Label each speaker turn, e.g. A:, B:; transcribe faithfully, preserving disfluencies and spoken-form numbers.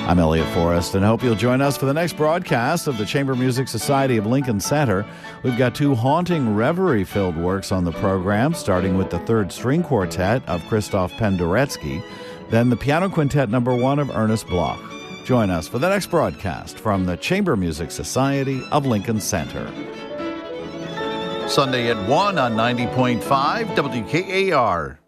A: I'm Elliot Forrest, and hope you'll join us for the next broadcast of the Chamber Music Society of Lincoln Center. We've got two haunting reverie-filled works on the program, starting with the third string quartet of Krzysztof Penderecki, then the piano quintet number one of Ernest Bloch. Join us for the next broadcast from the Chamber Music Society of Lincoln Center. Sunday at one on ninety point five W K A R.